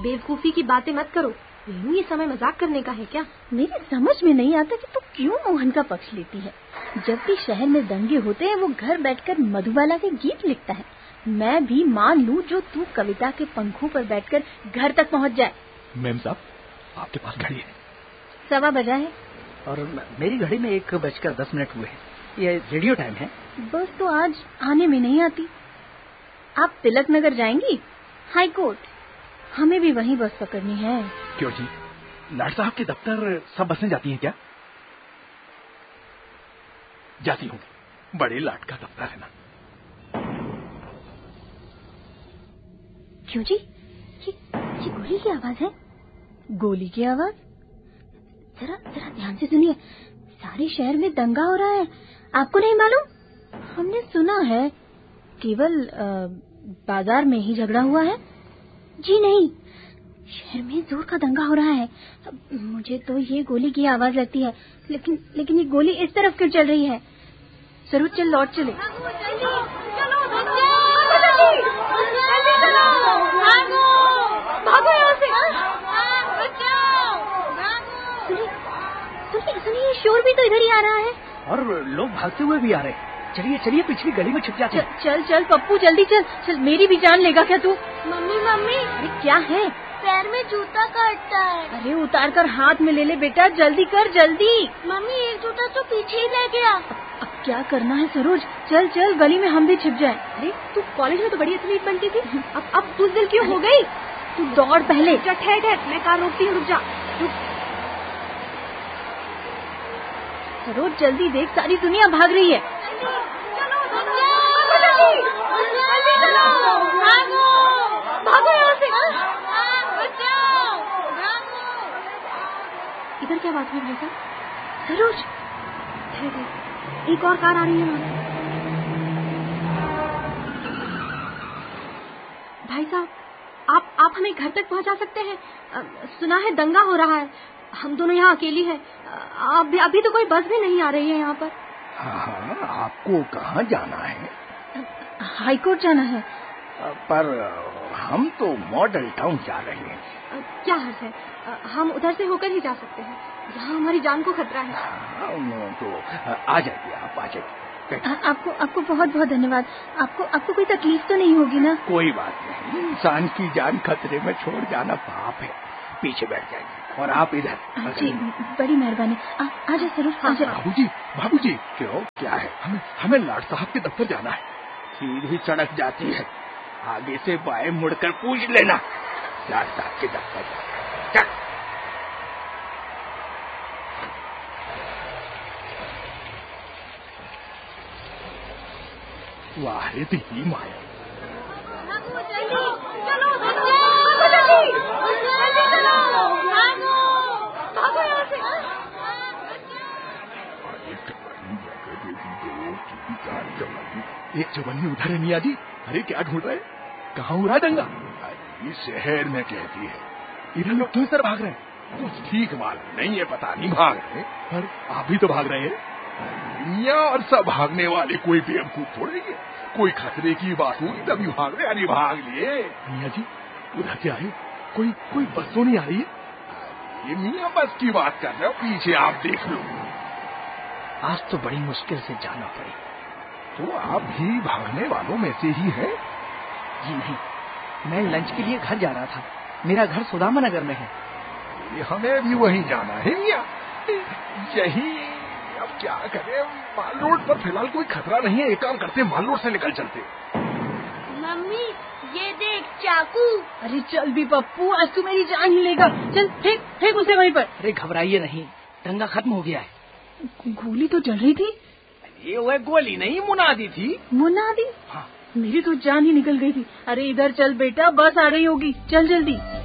बेवकूफी की बातें मत करो। ये समय मजाक करने का है क्या? मेरी समझ में नहीं आता कि तू क्यों मोहन का पक्ष लेती है। जब भी शहर में दंगे होते हैं वो घर बैठकर मधुबाला के गीत लिखता है। मैं भी मान लूं जो तू कविता के पंखों पर बैठकर घर तक पहुंच जाए। मैम साहब, आपके पास घड़ी है? 1:15 बजा है। और मेरी घड़ी में 1:10 हुए हैं। ये रेडियो टाइम है। बस तो आज आने में नहीं आती। आप तिलक नगर जाएंगी? High court. हमें भी वहीं बस पकड़नी है। क्यों जी, लाट साहब के दफ्तर सब बसें जाती हैं क्या? जाती होंगी, बड़े लाट का दफ्तर है ना। क्यों जी, ये गोली की आवाज है? गोली की आवाज? जरा ध्यान से सुनिए। सारे शहर में दंगा हो रहा है, आपको नहीं मालूम? हमने सुना है केवल बाजार में ही झगड़ा हुआ है। जी नहीं, शहर में जोर का दंगा हो रहा है। मुझे तो ये गोली की आवाज लगती है, लेकिन ये गोली इस तरफ क्यों चल रही है? जरूर चल लौट चले। भागो यहाँ से। सुनिए, ये शोर भी तो इधर ही आ रहा है। और लोग भागते हुए भी आ रहे हैं। चलिए पिछली गली में छुप जाते हैं। चल पप्पू, जल्दी चल। मेरी भी जान लेगा क्या तू? मम्मी। अरे क्या है? पैर में जूता काटता है। अरे उतार कर हाथ में ले बेटा, जल्दी कर जल्दी। मम्मी, एक जूता तो पीछे ही रह गया। अब क्या करना है सरोज? चल गली में हम भी छिप जाए। अरे तू कॉलेज में तो बड़ी एथलीट बनती थी, अब बुज़दिल क्यों हो गई? तू दौड़ पहले। ठहर, मैं कार रोकती हूँ, रुक जा। सरोज जल्दी देख, सारी दुनिया भाग रही है। भागो यहाँ से। इधर क्या बात है भाई साहब? सरोज, एक और कार आ रही है वहाँ। भाई साहब, आप हमें घर तक पहुँचा सकते हैं? सुना है दंगा हो रहा है, हम दोनों यहाँ अकेली हैं। अभी तो कोई बस भी नहीं आ रही है यहाँ पर। हाँ, आपको कहाँ जाना है? हाई कोर्ट जाना है। पर हम तो मॉडल टाउन जा रहे हैं। क्या हर्ज है, हम उधर से होकर ही जा सकते हैं, यहाँ हमारी जान को खतरा है। तो आ जाइए, आप आ जाइए। आपको बहुत बहुत धन्यवाद। आपको कोई तकलीफ तो नहीं होगी ना? कोई बात नहीं, इंसान की जान खतरे में छोड़ जाना पाप है। पीछे बैठ जाइए और आप इधर। जी, बड़ी मेहरबानी। आजा सरोज, आजा। बाबूजी, क्यों, क्या है? हमें लाट साहब के दफ्तर जाना है। सीधी सड़क जाती है, आगे से बाएं मुड़कर पूछ लेना। लाट साहब के दफ्तर चल। वाह रे दी माया। एक चवन्नी उधर है मियाँ जी। अरे क्या ढूंढ रहे? कहाँ हो रहा दंगा? अरे शहर में कहती है। इधर लोग क्यों सर भाग रहे हैं? कुछ ठीक मालूम नहीं है, पता नहीं भाग रहे, पर आप भी तो भाग रहे हैं। मियाँ और सब भागने वाले कोई बेवकूफ थोड़े हैं। कोई खतरे की बात हुई तभी भाग रहे। अरे भाग लिए। मियाँ जी उधर से आए, कोई बस तो नहीं आ रही है? ये मियाँ बस की बात कर रहे हो, पीछे आप देख लो। आज तो बड़ी मुश्किल से जाना पड़ी। तो आप भी भागने वालों में से ही है? जी नहीं, मैं लंच के लिए घर जा रहा था। मेरा घर सुदामा नगर में है। हमें भी वहीं जाना है मियाँ। यही, अब क्या करें? माल रोड पर फिलहाल कोई खतरा नहीं है। एक काम करते, माल रोड से निकल चलते। मम्मी, ये देख चाकू। अरे चल भी पप्पू, आज तू मेरी जान ही लेगा। चल फेंक उसे वहीं पर। अरे घबराइए नहीं, दंगा खत्म हो गया है। गोली तो चल रही थी। ये वह गोली नहीं, मुनादी थी। मुनादी? हाँ। मेरी तो जान ही निकल गई थी। अरे इधर चल बेटा, बस आ रही होगी, चल जल्दी।